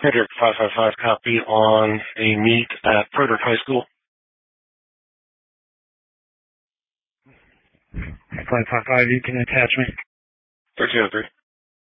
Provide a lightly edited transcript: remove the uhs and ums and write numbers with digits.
Frederick 555 copy on a meet at Frederick High School. 555, you can attach me. 1303.